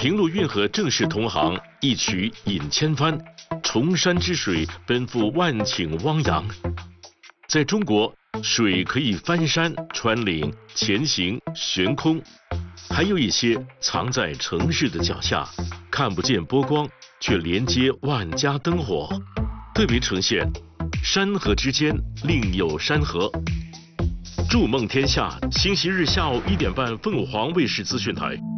平陆运河正是同行，一曲饮千帆，崇山之水奔赴万顷汪洋。在中国，水可以翻山、穿岭、前行、悬空，还有一些藏在城市的脚下，看不见波光，却连接万家灯火，特别呈现山河之间另有山河。筑梦天下，星期日下午1点半，凤凰卫视资讯台。